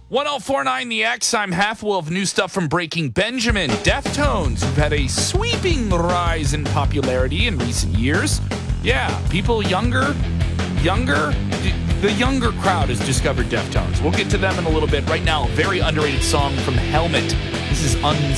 1049 The X, I'm Half-Wolf. New stuff from Breaking Benjamin. Deftones, who've had a sweeping rise in popularity in recent years. Yeah, people younger, the younger crowd has discovered Deftones. We'll get to them in a little bit. Right now, a very underrated song from Helmet. This is Unseen.